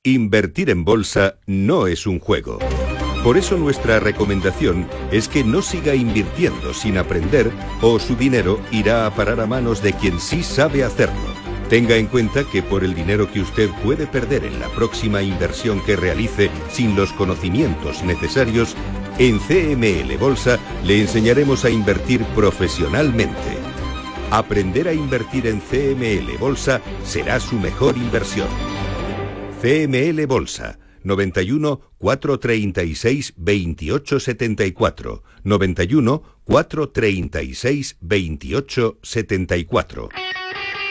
Invertir en bolsa no es un juego. Por eso nuestra recomendación es que no siga invirtiendo sin aprender o su dinero irá a parar a manos de quien sí sabe hacerlo. Tenga en cuenta que por el dinero que usted puede perder en la próxima inversión que realice sin los conocimientos necesarios, en CML Bolsa le enseñaremos a invertir profesionalmente. Aprender a invertir en CML Bolsa será su mejor inversión. CML Bolsa 91 436 28 74 91 436 28 74.